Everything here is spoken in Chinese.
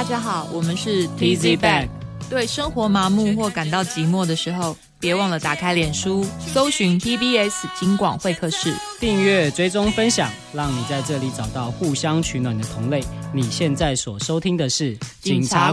家好，我们是 TZ Bag。 对生活麻木或感到寂寞的时候，别忘了打开脸书搜寻 TBS 警广会客室， 订阅追踪分享，让你在这里找到互相取暖的同类。你现在所收听的是警察